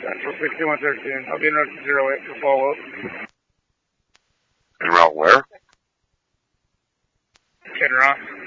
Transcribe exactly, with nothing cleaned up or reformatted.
Central sixty-one thirteen. I'll be in route zero eight for follow-up. En route where? Kid Ross.